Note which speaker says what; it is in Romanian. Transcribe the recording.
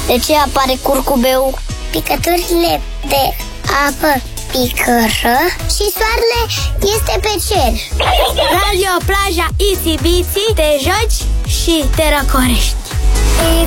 Speaker 1: De ce apare curcubeu? Picăturile de apă picără și soarele este pe cer.
Speaker 2: Radio Plaja Itsy Bitsy, te joci și te răcorești.